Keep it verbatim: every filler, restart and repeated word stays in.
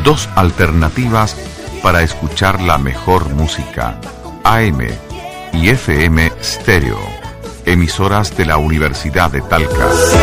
Dos alternativas para escuchar la mejor música, A M y F M Stereo, emisoras de la Universidad de Talca.